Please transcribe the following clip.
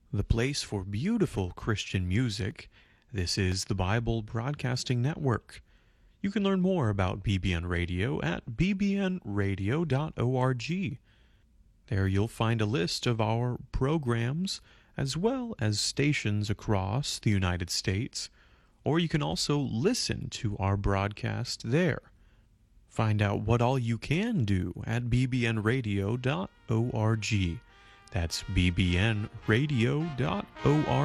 the place for beautiful Christian music. This is the Bible Broadcasting Network. You can learn more about BBN Radio at bbnradio.org. There you'll find a list of our programs as well as stations across the United States, or you can also listen to our broadcast there. Find out what all you can do at bbnradio.org. That's bbnradio.org.